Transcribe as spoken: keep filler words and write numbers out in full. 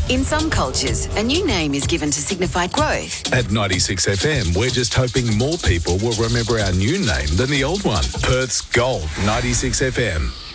In some cultures, a new name is given to signify growth. At ninety-six F M, we're just hoping more people will remember our new name than the old one. Perth's Gold ninety-six F M.